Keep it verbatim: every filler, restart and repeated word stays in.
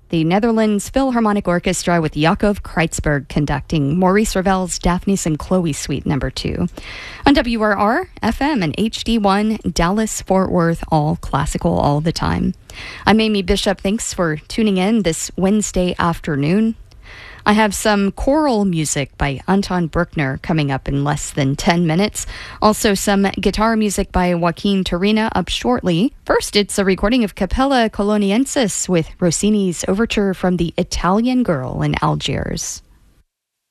the Netherlands Philharmonic Orchestra with Jakob Kreitzberg conducting Maurice Ravel's Daphnis and Chloe Suite Number two. On W R R, F M and H D one, Dallas, Fort Worth, all classical all the time. I'm Amy Bishop. Thanks for tuning in this Wednesday afternoon. I have some choral music by Anton Bruckner coming up in less than ten minutes. Also some guitar music by Joaquin Turina up shortly. First, it's a recording of Capella Coloniensis with Rossini's overture from the Italian Girl in Algiers.